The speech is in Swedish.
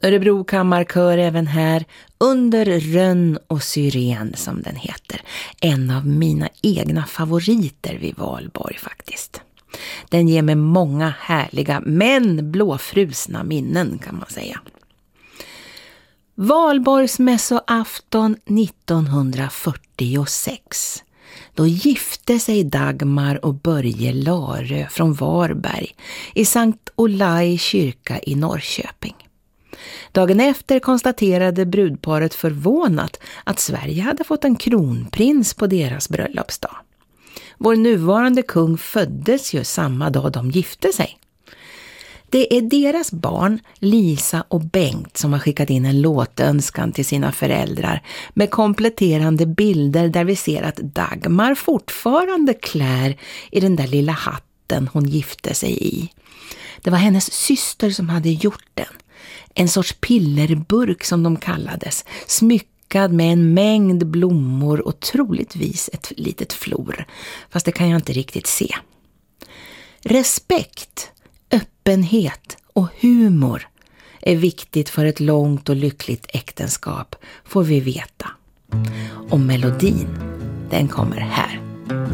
Örebro kammarkör även här, Under rönn och syren som den heter. En av mina egna favoriter vid Valborg faktiskt. Den ger mig många härliga men blåfrusna minnen kan man säga. Valborgsmässoafton 1946. Då gifte sig Dagmar och Börje Larö från Varberg i Sankt Olai kyrka i Norrköping. Dagen efter konstaterade brudparet förvånat att Sverige hade fått en kronprins på deras bröllopsdag. Vår nuvarande kung föddes ju samma dag de gifte sig. Det är deras barn, Lisa och Bengt, som har skickat in en låtönskan till sina föräldrar med kompletterande bilder där vi ser att Dagmar fortfarande klär i den där lilla hatten hon gifte sig i. Det var hennes syster som hade gjort den. En sorts pillerburk som de kallades, smyckad med en mängd blommor och troligtvis ett litet flor, fast det kan jag inte riktigt se. Respekt, öppenhet och humor är viktigt för ett långt och lyckligt äktenskap, får vi veta. Och melodin, den kommer här.